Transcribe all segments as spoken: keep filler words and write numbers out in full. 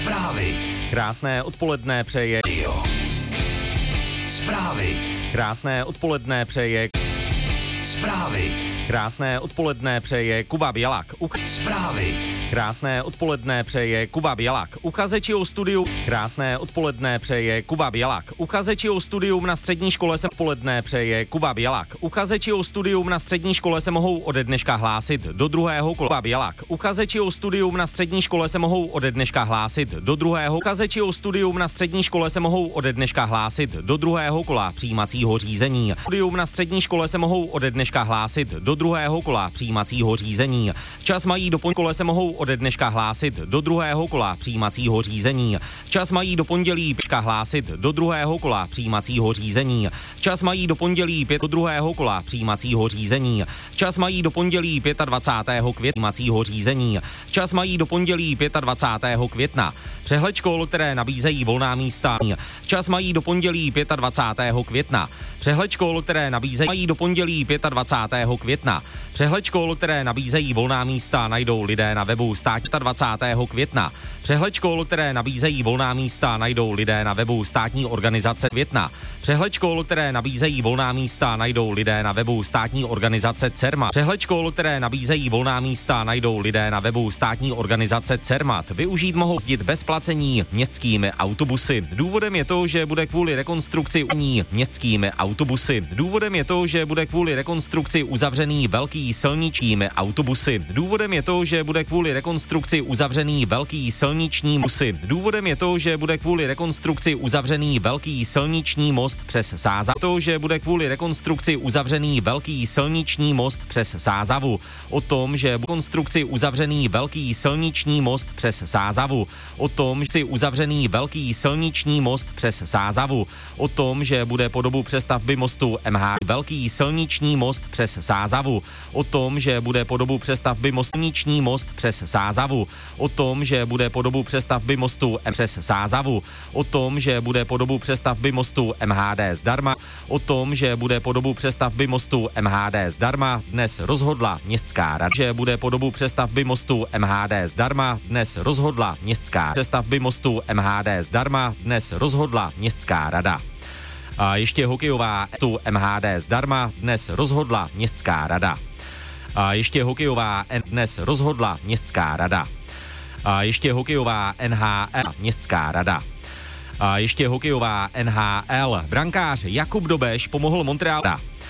Zprávy. Krásné odpoledne přeje. Dio. Zprávy. Krásné odpoledne přeje. Zprávy. Krásné odpoledne přeje Kuba Bělak. Uk- Zprávy. Krásné odpoledne přeje Kuba Bělak. Uchazeči o studiu. Krásné odpoledne přeje Kuba Bělak. Uchazeči o studium na střední škole se odpoledne přeje Kuba Bělak. Uchazeči o studium na střední škole se mohou ode dneška hlásit do druhého kola. Kuba Bělak. Uchazeči o studium na střední škole se mohou ode dneška hlásit do druhého. Uchazeči o studium na střední škole se mohou ode dneška hlásit do druhého kola přijímacího řízení. Studium na střední škole se mohou ode dneška hlásit do druhého kola přijímacího řízení. Čas mají do pondělí se mohou ode dneška hlásit do druhého kola přijímacího řízení. Čas mají do pondělí pěška hlásit do druhého kola přijímacího řízení. Čas mají do pondělí pět do druhého kola přijímacího řízení. Čas mají do pondělí dvacátého pátého května přijímacího řízení. Čas mají do pondělí dvacátého pátého května. Přehled škol, které nabízejí volná místa. Čas mají do pondělí dvacátého pátého května. Přehled škol, které nabízejí mají do pondělí dvacátého pátého května. Přehled škol, které nabízejí volná místa, najdou lidé na webu státní dvacátého pátého května. Přehled škol, které nabízejí volná místa, najdou lidé na webu státní organizace května. Přehled škol, které nabízejí volná místa, najdou lidé na webu státní organizace CERMAT. Přehled škol, které nabízejí volná místa, najdou lidé na webu státní organizace CERMAT. Využít mohou jezdit bez placení městskými autobusy. Důvodem je to, že bude kvůli rekonstrukci uní městskými autobusy. Důvodem je to, že bude kvůli rekonstrukci uzavřený velký silničními autobusy. Důvodem je to, že bude kvůli rekonstrukci uzavřený velký silniční musy. Důvodem je to, že bude kvůli rekonstrukci uzavřený velký silniční most přes Sázavu. To, že bude kvůli rekonstrukci uzavřený velký silniční most přes Sázavu. O tom, že bude rekonstrukci uzavřený velký silniční most přes Sázavu. O tom, že uzavřený velký silniční most přes Sázavu. O tom, že bude po dobu přestavby mostu M H velký silniční most přes Sázavu. O tom, že bude po dobu přestavby mostu silniční most přes Sázavu. O tom, že bude po dobu přestavby mostu M přes Sázavu. O tom, že bude po dobu přestavby mostu M H D zdarma. O tom, že bude po dobu přestavby mostu M H D zdarma, dnes rozhodla městská rada. Že bude po dobu přestavby mostu M H D zdarma, dnes rozhodla městská přestavby mostu M H D zdarma, dnes rozhodla městská rada. A ještě hokejová tu M H D zdarma, dnes rozhodla městská rada. A ještě hokejová dnes rozhodla městská rada. A ještě hokejová N H L městská rada. A ještě hokejová N H L brankář Jakub Dobeš pomohl Montrealu.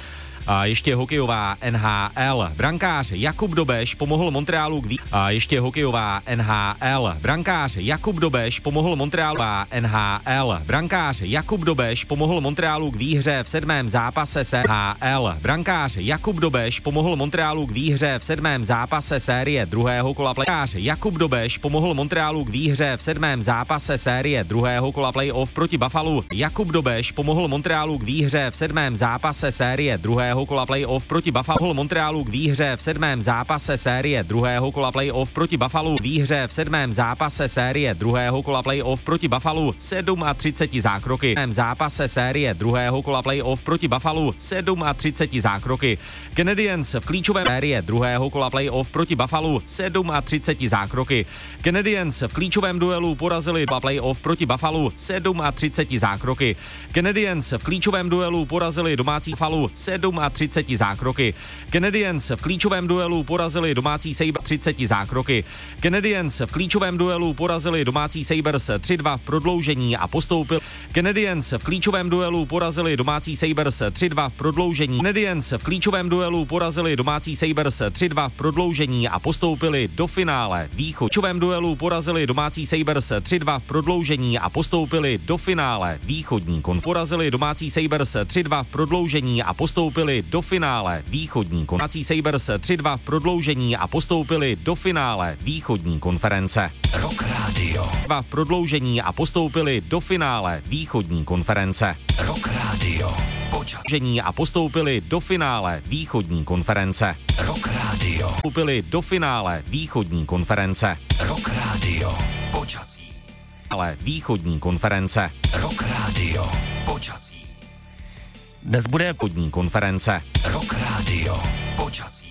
A ještě hokejová N H L brankář Jakub Dobeš pomohl Montrealu k vý... A ještě hokejová N H L brankář Jakub Dobeš pomohl Montrealu. A N H L brankář Jakub Dobeš pomohl Montrealu k výhře v sedmém zápase N H L brankář Jakub Dobeš pomohl Montrealu k výhře v sedmém zápase série druhého kola playoff. Jakub Dobeš pomohl Montrealu k výhře v sedmém zápase série druhého kola playoff proti Buffalu. Jakub Dobeš pomohl Montrealu k výhře v sedmém zápase série druhého kola playoff proti Buffalu. Montrealu k výhře v sedmém zápase série druhého kola playoff proti Buffalu. Výhře v sedmém zápase série druhého kola playoff proti Buffalu třicet sedm zákroky. V zápase série druhého kola playoff proti Buffalu třicet sedm zákroky. Canadiens v klíčovém série druhého kola playoff proti Buffalu třicet sedm zákroky. Canadiens v klíčovém duelu porazili playoff proti Buffalu třicet sedm zákroky. Canadiens v klíčovém duelu porazili domácí Buffalu třicet sedm zákroky. Canadiens v klíčovém duelu porazili domácí Sabres třicet zákroky. Canadiens v klíčovém duelu porazili domácí Sabres tři dva v prodloužení a postoupil. Canadiens v klíčovém duelu porazili domácí Sabres tři dva v prodloužení. Canadiens v klíčovém duelu porazili domácí Sabres tři dva v prodloužení a postoupili do finále východ. V klíčovém duelu porazili domácí Sabres tři dva v prodloužení a postoupili do finále východní konference. Porazili domácí Sabres tři dva v prodloužení a postoupili do finále východní konference. Sabres tři dva v prodloužení a postoupili do finále východní konference. Rock Radio. dva v prodloužení a postoupili do finále východní konference. Rock Radio. Počasí. A postoupili do finále východní konference. Rock Radio. Postoupili do finále východní konference. Rock Radio. Počasí. Ale východní konference. Rock Radio. Počasí. Dnes bude podní konference. Rock Radio. Počasí.